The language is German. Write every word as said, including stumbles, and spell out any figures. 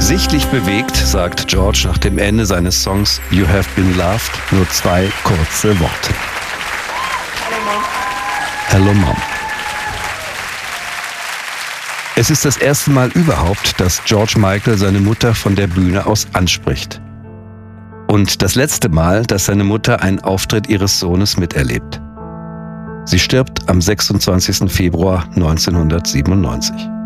Sichtlich bewegt sagt George nach dem Ende seines Songs You Have Been Loved nur zwei kurze Worte. Hello Mom. Es ist das erste Mal überhaupt, dass George Michael seine Mutter von der Bühne aus anspricht. Und das letzte Mal, dass seine Mutter einen Auftritt ihres Sohnes miterlebt. Sie stirbt am sechsundzwanzigsten Februar neunzehnhundertsiebenundneunzig.